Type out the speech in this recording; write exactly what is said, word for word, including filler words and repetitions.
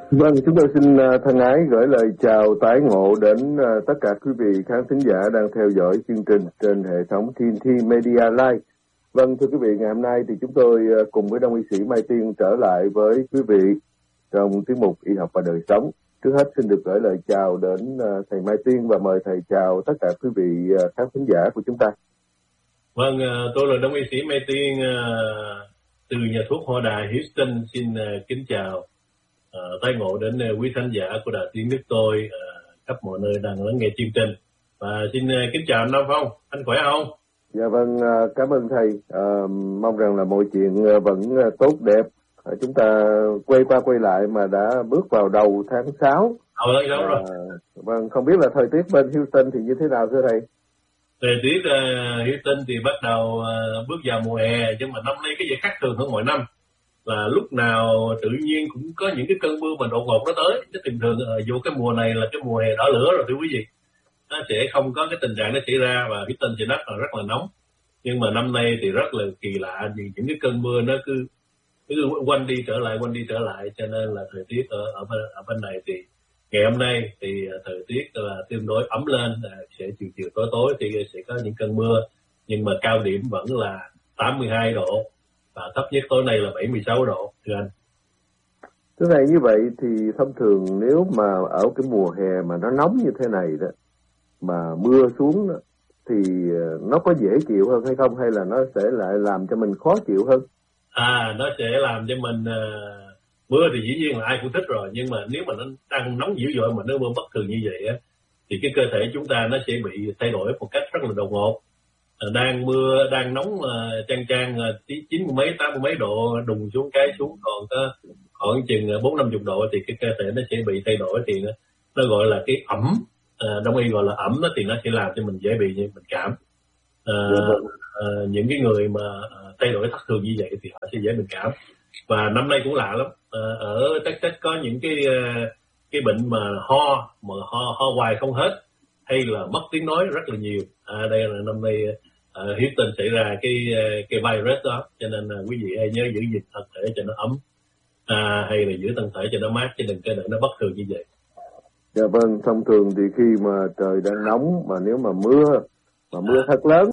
Vâng, chúng tôi xin uh, thân ái gửi lời chào tái ngộ đến uh, tất cả quý vị khán thính giả đang theo dõi chương trình trên hệ thống tê en tê Media Live. Vâng, thưa quý vị, ngày hôm nay thì chúng tôi uh, cùng với Đông y sĩ Mai Tiên trở lại với quý vị trong tiết mục Y học và đời sống. Trước hết xin được gửi lời chào đến uh, thầy Mai Tiên và mời thầy chào tất cả quý vị uh, khán thính giả của chúng ta. Vâng, uh, tôi là Đông y sĩ Mai Tiên uh, từ nhà thuốc Hoa Đà Houston, xin uh, kính chào. Uh, tái ngộ đến uh, quý khán giả của Đài Tiếng nước tôi uh, khắp mọi nơi đang lắng nghe chương trình. Và xin uh, kính chào anh Nam Phong, anh khỏe không? Dạ vâng, uh, cảm ơn thầy. Uh, mong rằng là mọi chuyện uh, vẫn uh, tốt đẹp. Uh, chúng ta quay qua quay lại mà đã bước vào đầu tháng sáu. Ờ, đúng uh, rồi. Vâng, không biết là thời tiết bên Houston thì như thế nào thưa thầy? Thời tiết uh, Houston thì bắt đầu uh, bước vào mùa hè, nhưng mà năm nay cái gì khác thường hơn mọi năm. Là lúc nào tự nhiên cũng có những cái cơn mưa mà đột ngột nó tới. Chứ thường thường uh, vô cái mùa này là cái mùa hè đỏ lửa rồi thưa quý vị. Nó sẽ không có cái tình trạng nó xảy ra và Houston thì đất là rất là nóng. Nhưng mà năm nay thì rất là kỳ lạ vì những cái cơn mưa nó cứ, cứ quanh đi trở lại, quanh đi trở lại. Cho nên là thời tiết ở, ở, bên, ở bên này thì ngày hôm nay thì thời tiết là tương đối ấm lên. Sẽ chiều chiều tối tối thì sẽ có những cơn mưa. Nhưng mà cao điểm vẫn là tám mươi hai độ. Và thấp nhất tối nay là bảy mươi sáu độ, thưa anh. Thưa thầy, như vậy thì thông thường nếu mà ở cái mùa hè mà nó nóng như thế này đó, mà mưa xuống đó, thì nó có dễ chịu hơn hay không, hay là nó sẽ lại làm cho mình khó chịu hơn? À, nó sẽ làm cho mình uh, mưa thì dĩ nhiên là ai cũng thích rồi, nhưng mà nếu mà nó đang nóng dữ dội mà nó mưa bất thường như vậy á, thì cái cơ thể chúng ta nó sẽ bị thay đổi một cách rất là đột ngột. Đang mưa, đang nóng uh, chang chang uh, chín mươi mấy, tám mươi mấy độ, đùng xuống cái xuống còn có khoảng chừng bốn năm chục độ thì cái cơ thể nó sẽ bị thay đổi, thì nó, nó gọi là cái ẩm, uh, đông y gọi là ẩm, đó thì nó sẽ làm cho mình dễ bị bệnh cảm. Uh, uh, những cái người mà uh, thay đổi thất thường như vậy thì họ sẽ dễ bệnh cảm. Và năm nay cũng lạ lắm, uh, ở Texas có những cái uh, cái bệnh mà ho mà ho ho hoài không hết, hay là mất tiếng nói rất là nhiều. À, đây là năm nay uh, Houston xảy ra cái cái virus đó, cho nên là quý vị hãy nhớ giữ gìn thân thể cho nó ấm, à, hay là giữ thân thể cho nó mát, chứ đừng có để nó bất thường như vậy. Dạ vâng, thông thường thì khi mà trời đang nóng mà nếu mà mưa mà mưa thật lớn